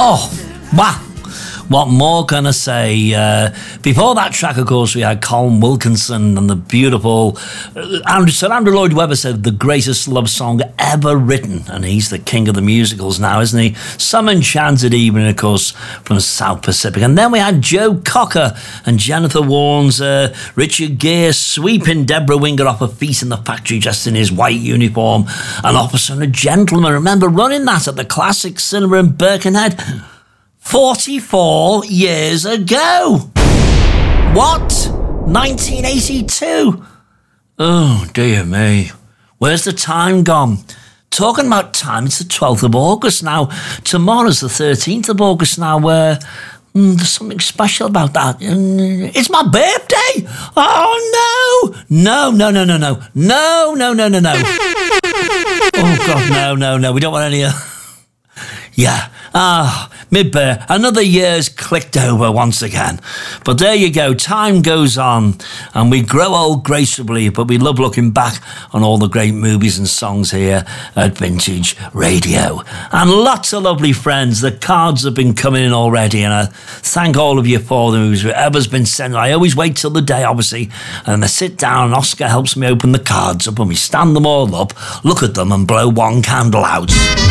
Oh, wow. What more can I say? Before that track, of course, we had Colin Wilkinson and the beautiful Sir Andrew Lloyd Webber said the greatest love song ever written, and he's the king of the musicals now, isn't he? Some Enchanted Evening, of course, from South Pacific. And then we had Joe Cocker and Jennifer Warnes, Richard Gere sweeping Deborah Winger off her feet in the factory just in his white uniform, an officer and a gentleman. Remember running that at the Classic Cinema in Birkenhead 44 years ago. What? 1982? Oh, dear me. Where's the time gone? Talking about time, it's the 12th of August now. Tomorrow's the 13th of August now. There's something special about that. It's my birthday. Oh, no. No. Oh, God, no. We don't want any... Yeah. Mid-bear, another year's clicked over once again. But there you go, time goes on and we grow old gracefully, but we love looking back on all the great movies and songs here at Vintage Radio. And lots of lovely friends. The cards have been coming in already, and I thank all of you for them. Whoever's been sending, I always wait till the day, obviously, and I sit down and Oscar helps me open the cards up and we stand them all up, look at them and blow one candle out.